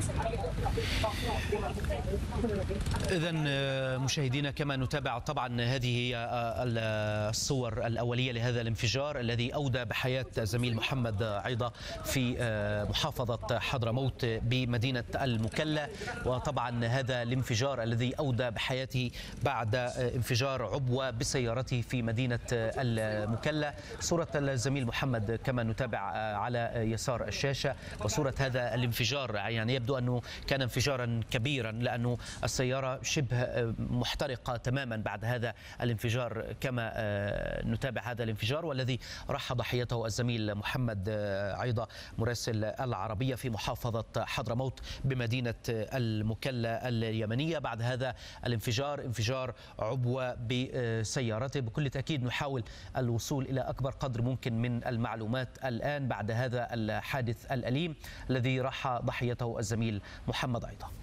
إذن مشاهدينا، كما نتابع طبعا هذه هي الصور الأولية لهذا الانفجار الذي أودى بحياة الزميل محمد عيضة في محافظة حضرموت بمدينة المكلا. وطبعا هذا الانفجار الذي أودى بحياته بعد انفجار عبوة بسيارته في مدينة المكلا. صورة الزميل محمد كما نتابع على يسار الشاشة، وصورة هذا الانفجار يعني يبدو أنه كان انفجارا كبيرا، لأنه السيارة شبه محترقة تماما بعد هذا الانفجار. كما نتابع هذا الانفجار والذي راح ضحيته الزميل محمد عيضة مراسل العربية في محافظة حضرموت بمدينة المكلا اليمنية بعد هذا الانفجار، انفجار عبوة بسيارته. بكل تأكيد نحاول الوصول إلى أكبر قدر ممكن من المعلومات الآن بعد هذا الحادث الأليم الذي راح ضحيته الزميل محمد عيضة.